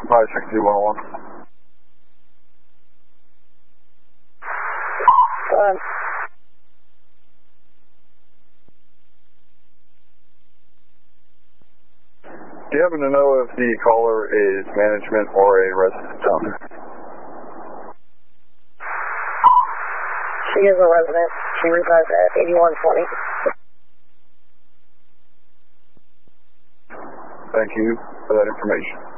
56211. Do you happen to know if the caller is management or a resident? She is a resident. She resides at 8120. Thank you for that information.